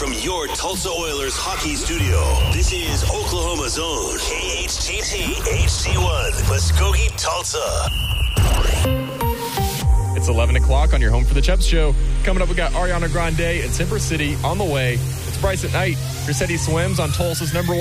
from your Tulsa Oilers hockey studio, this is Oklahoma's own KHTT HD1, Muskogee, Tulsa. It's 11 o'clock on your Home for the Chubbs show. Coming up, we got Ariana Grande and Timber City on the way. It's Bryce at Night. Cressetti Swims on Tulsa's #1